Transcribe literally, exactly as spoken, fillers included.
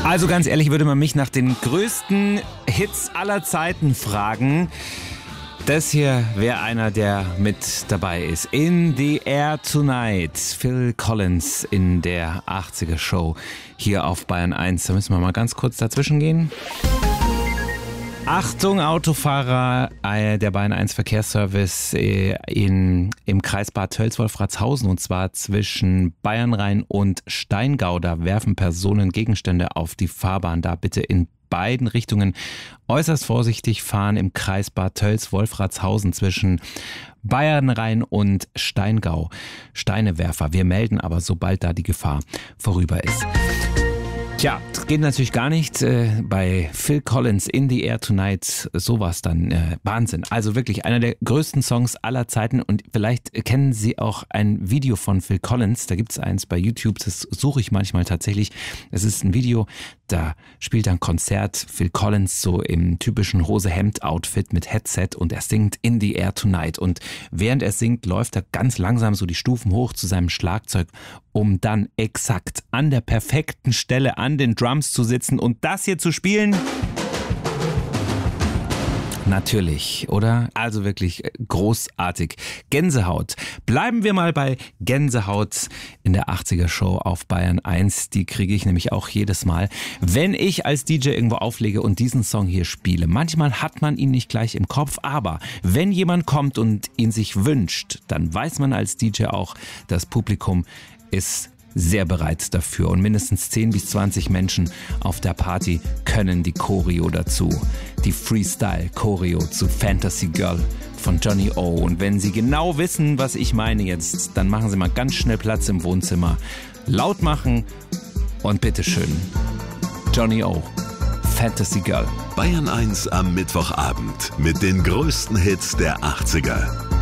Also ganz ehrlich, würde man mich nach den größten Hits aller Zeiten fragen. Das hier wäre einer, der mit dabei ist. In the Air Tonight. Phil Collins in der achtziger Show hier auf Bayern eins. Da müssen wir mal ganz kurz dazwischen gehen. Achtung, Autofahrer, der Bayern eins Verkehrsservice in, im Kreis Bad Tölz-Wolfratshausen, und zwar zwischen Bayernrhein und Steingau. Da werfen Personen Gegenstände auf die Fahrbahn. Da bitte in beiden Richtungen äußerst vorsichtig fahren im Kreis Bad Tölz-Wolfratshausen zwischen Bayernrhein und Steingau. Steinewerfer. Wir melden aber, sobald da die Gefahr vorüber ist. Tja, das geht natürlich gar nicht. Äh, bei Phil Collins, In the Air Tonight, sowas dann. Äh, Wahnsinn. Also wirklich einer der größten Songs aller Zeiten, und vielleicht kennen Sie auch ein Video von Phil Collins. Da gibt es eins bei YouTube, das suche ich manchmal tatsächlich. Es ist ein Video, da spielt er ein Konzert, Phil Collins so im typischen Hose-Hemd-Outfit mit Headset, und er singt In the Air Tonight. Und während er singt, läuft er ganz langsam so die Stufen hoch zu seinem Schlagzeug, um dann exakt an der perfekten Stelle an den Drums zu sitzen und das hier zu spielen. Natürlich, oder? Also wirklich großartig. Gänsehaut. Bleiben wir mal bei Gänsehaut in der achtziger Show auf Bayern eins. Die kriege ich nämlich auch jedes Mal, wenn ich als D J irgendwo auflege und diesen Song hier spiele. Manchmal hat man ihn nicht gleich im Kopf, aber wenn jemand kommt und ihn sich wünscht, dann weiß man als D J auch, das Publikum ist sehr bereit dafür, und mindestens zehn bis zwanzig Menschen auf der Party können die Choreo dazu. Die Freestyle-Choreo zu Fantasy Girl von Johnny O. Und wenn Sie genau wissen, was ich meine jetzt, dann machen Sie mal ganz schnell Platz im Wohnzimmer. Laut machen und bitteschön. Johnny O. Fantasy Girl. Bayern eins am Mittwochabend mit den größten Hits der achtziger.